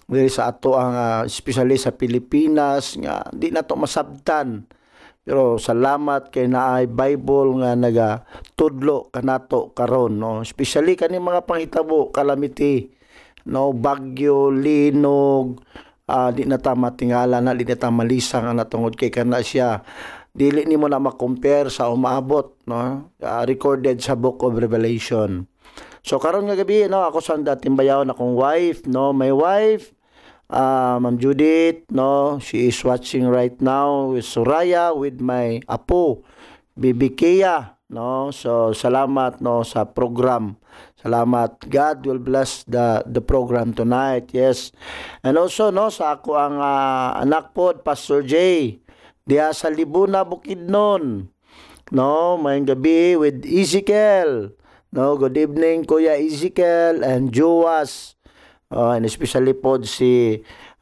diri sa ato ang especially sa Pilipinas nga di na to masabtan. Pero salamat kay naay Bible nga nagatudlo kanato karon, no, especially kani mga panghitabo calamity, no, bagyo, linog, di na ta matingala na, di na ta malisang ang natungod kay kana siya dili nimo na ma-compare sa umaabot, no, recorded sa Book of Revelation. So karon nga gabi, no, ako sa dating bayaw akong wife, no, my wife, Ma'am Judith, no, she is watching right now with Soraya, with my apo, Bibi Kea, no. So salamat, no, sa program. Salamat. God will bless the program tonight. Yes. And also, no, sa ako ang anak po, Pastor J, diya sa Libuna, Bukidnon. No, mayong gabi with Ezekiel. No, good evening Kuya Ezekiel and Joas. And especially po si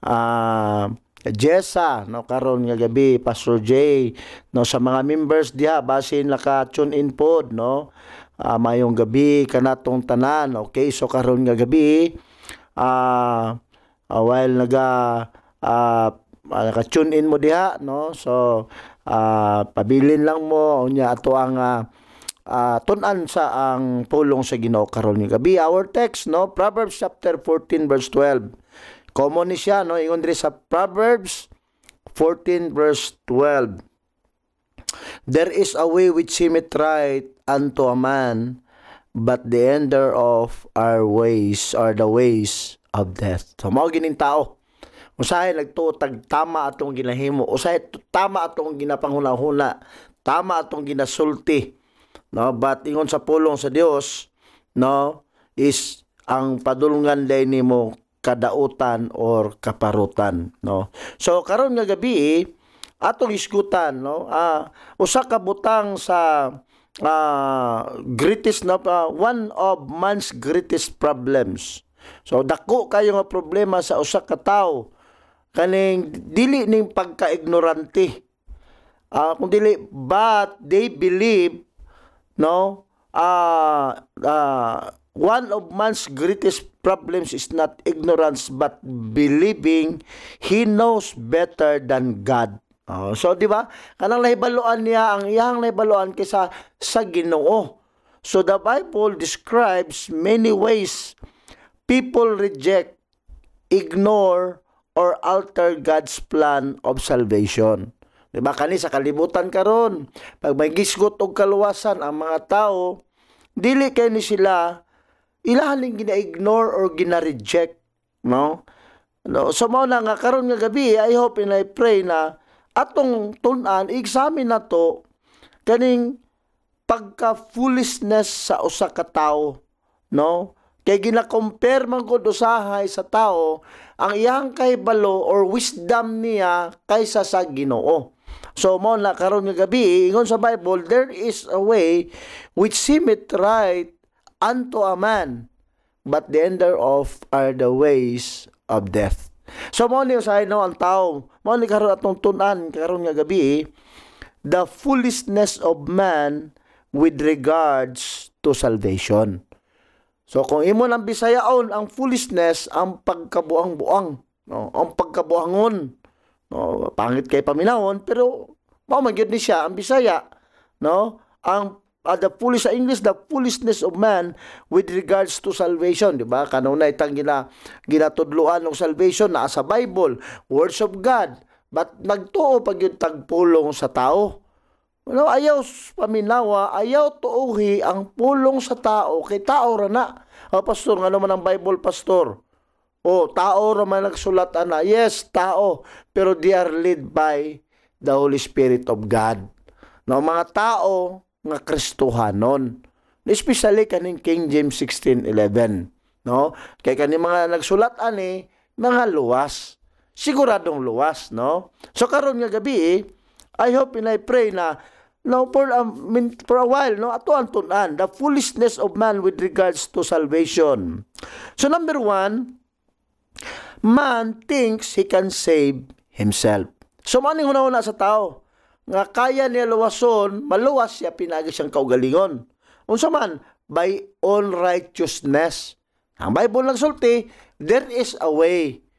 Jessa, no, karon nga gabi Pastor J, no, sa mga members diha basin naka-tune in pod, no. Mayong gabi kanatong tanan. Okay, so karon nga gabi while naka-tune in mo diha, no, so pabilin lang mo unya ato ang tunan sa ang pulong sa Ginoo karon nga gabi. Our text, no, Proverbs chapter 14 verse 12. Common ni siya, no, ingon diri sa Proverbs 14 verse 12. There is a way which seemeth right unto a man, but the ender of our ways are the ways of death. So mao gining tao. Usahay nagtuotag tama atong ginahimo, usahay tama atong ginapanghuna-huna, tama atong ginasulti, no, but ingon sa pulong sa Dios, no, is ang padulungan day nimo kadautan or kaparutan, no. So karon nga gabi atong isgutan, no, usa ka butang sa greatest, no, one of man's greatest problems. So dako kayo nga problema sa usa ka tawo kaning dili ning pagka-ignorante, kung dili but they believe, no, one of man's greatest problems is not ignorance but believing he knows better than God. So di ba kanang nahibaluan niya ang iyang nahibaluan kaysa sa Ginoo. So the Bible describes many ways people reject, ignore, or alter God's plan of salvation. Diba kani sa kalibutan karon, pag may gisgot og kaluwasan ang mga tao, dili kay ni sila ilahaling gina-ignore or gina-reject, no? No, so mao na nga karon nga gabi, I hope and I pray na atong tun-an examine nato kaning pagka-foolishness sa usa ka tawo, no? Kay gina-compare man gud usahay sa tao ang iyang kahibalo or wisdom niya kaysa sa Ginoo. So mo na karon nga gabi ingon sa Bible, there is a way which seemeth right unto a man, but the ender of are the ways of death. So mo ni usahay, no, ang tao mo ni karon atong tun-an karon nga gabi the foolishness of man with regards to salvation. So kung imo nang Bisayaon ang foolishness, ang pagkabuang-buang, no, ang pagkabuangon, no, pangit kay paminawon pero mao man gyud ni siya ang Bisaya, no, ang the foolish sa English, the foolishness of man with regards to salvation, di ba? Kanunay itang ginatudluan ng salvation na sa Bible, words of God, but nagtuo pag yung tagpulong sa tao. No, ayaw paminawa, ayaw tuuhi ang pulong sa tao kay tao ra na. Pastor, nga naman ang Bible, pastor? Tao ra man nagsulat ana. Yes, tao, pero they are led by the Holy Spirit of God. No, mga tao nga Kristohanon. Especially kaning King James 16:11, no? Kay kani mga nagsulat ani mga luwas. Siguradong luwas, no? So karon nga gabi, I hope and I pray na no, for a while, no, ato ang tun-an the foolishness of man with regards to salvation. So number 1, man thinks he can save himself. So maning hunahuna sa tao nga kaya niya luwason, maluwas siya pinagi siyang kaugalingon. Unsa man by own righteousness. Ang Bible nagsulti, there is a way